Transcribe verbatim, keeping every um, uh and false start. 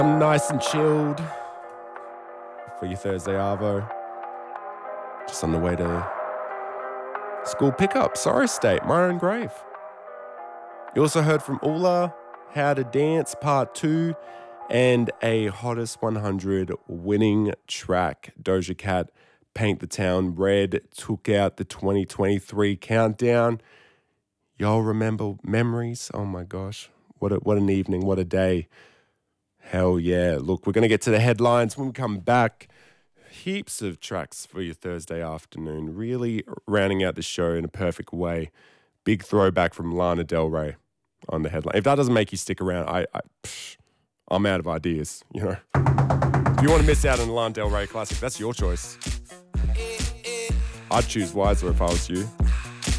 I'm nice and chilled for your Thursday Arvo. Just on the way to school pickup. Sorry State, my own grave. You also heard from Ula, How to Dance Part two, and a Hottest one hundred winning track. Doja Cat, Paint the Town Red, took out the twenty twenty-three countdown. Y'all remember memories? Oh my gosh. What a, what an evening, what a day. Hell yeah. Look, we're going to get to the headlines when we come back. Heaps of tracks for your Thursday afternoon. Really rounding out the show in a perfect way. Big throwback from Lana Del Rey on the headline. If that doesn't make you stick around, I, I, psh, I'm out of ideas, you know. If you want to miss out on the Lana Del Rey classic, that's your choice. I'd choose Wiser if I was you.